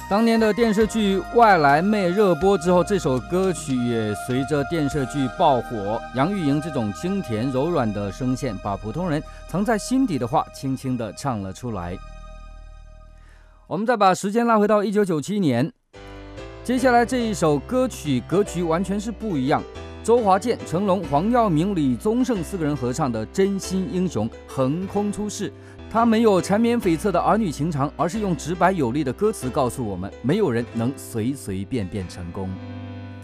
当年的电视剧《外来妹》热播之后，这首歌曲也随着电视剧爆火。杨钰莹这种清甜柔软的声线，把普通人藏在心底的话轻轻地唱了出来。我们再把时间拉回到1997年，接下来这一首歌曲格局完全是不一样。周华健、成龙、黄耀明、李宗盛4个人合唱的《真心英雄》横空出世。他没有缠绵悱恻的儿女情长，而是用直白有力的歌词告诉我们，没有人能随随便便成功。